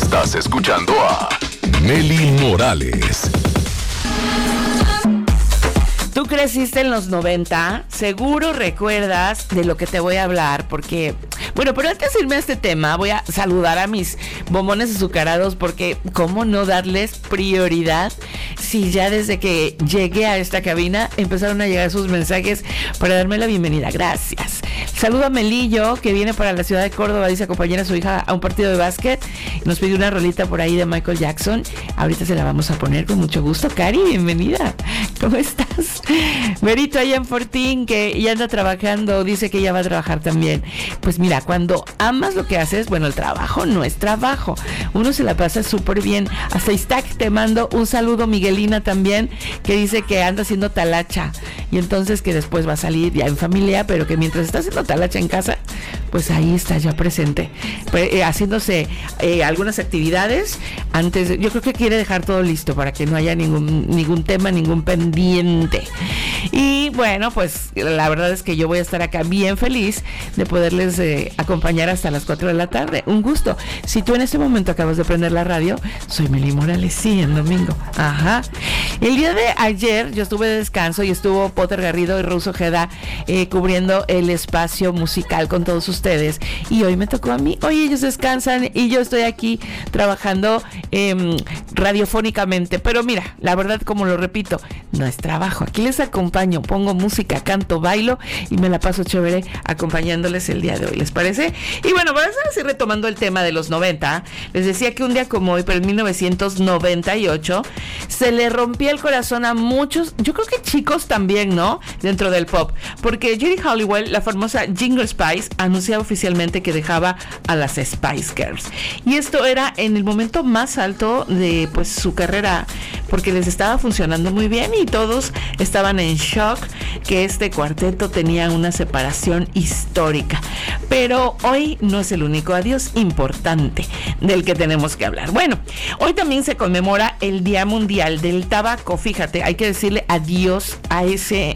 Estás escuchando a Mely Morales. Tú creciste en los 90, seguro recuerdas de lo que te voy a hablar, porque, bueno, pero antes de irme a este tema, voy a saludar a mis bombones azucarados, porque ¿cómo no darles prioridad si ya desde que llegué a esta cabina empezaron a llegar sus mensajes para darme la bienvenida? Gracias. Saludo a Melillo, que viene para la ciudad de Córdoba, dice acompañar a su hija a un partido de básquet. Nos pidió una rolita por ahí de Michael Jackson. Ahorita se la vamos a poner con mucho gusto. Cari, bienvenida. ¿Cómo estás? Berito allá en Fortín, que ya anda trabajando, dice que ya va a trabajar también. Pues mira, cuando amas lo que haces, bueno, el trabajo no es trabajo. Uno se la pasa súper bien. Hasta Iztac te mando un saludo, Miguelina también, que dice que anda haciendo talacha. Y entonces que después va a salir ya en familia, pero que mientras está haciendo talacha en casa, pues ahí está ya presente, haciéndose algunas actividades. Antes, yo creo que quiere dejar todo listo para que no haya ningún tema, ningún pendiente. Y bueno, pues la verdad es que yo voy a estar acá bien feliz de poderles acompañar hasta las 4 de la tarde. Un gusto. Si tú en este momento acabas de prender la radio, soy Mely Morales, sí, en domingo. Ajá. El día de ayer yo estuve de descanso y estuvo Potter Garrido y Russo Ojeda cubriendo el espacio musical con todos ustedes. Y hoy me tocó a mí. Hoy ellos descansan y yo estoy aquí trabajando radiofónicamente. Pero mira, la verdad, como lo repito, no es trabajo. Aquí les acompaño, pongo música, canto, bailo y me la paso chévere acompañándoles el día de hoy. ¿Les parece? Y bueno, vamos a seguir retomando el tema de los 90. Les decía que un día como hoy, pero en 1998, se le rompía el corazón a muchos, yo creo que chicos también, ¿no? Dentro del pop. Porque Geri Halliwell, la famosa Ginger Spice, anunciaba oficialmente que dejaba a las Spice Girls. Y esto era en el momento más alto de pues su carrera, porque les estaba funcionando muy bien y todos estaban en shock que este cuarteto tenía una separación histórica. Pero hoy no es el único adiós importante del que tenemos que hablar. Bueno, hoy también se conmemora el Día Mundial del Tabaco. Fíjate, hay que decirle adiós a ese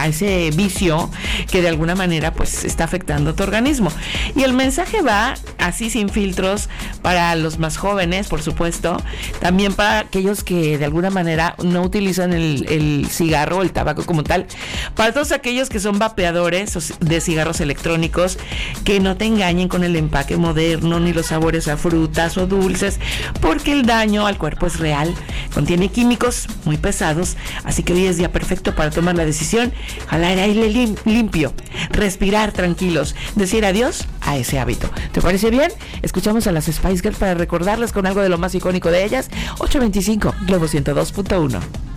vicio que de alguna manera pues está afectando tu organismo. Y el mensaje va así sin filtros para los más jóvenes, por supuesto, también para aquellos que de alguna manera no utilizan el cigarro, el tabaco como tal, para todos aquellos que son vapeadores de cigarros electrónicos, que no te engañen con el empaque moderno ni los sabores a frutas o dulces, porque el daño al cuerpo es real, contiene químicos muy pesados, así que hoy es día perfecto para tomar la decisión, jalar aire limpio, respirar tranquilos, decir adiós a ese hábito. ¿Te parece bien? Escuchamos a las Spice Girls para recordarles con algo de lo más icónico de ellas. 825 Globo 102.1.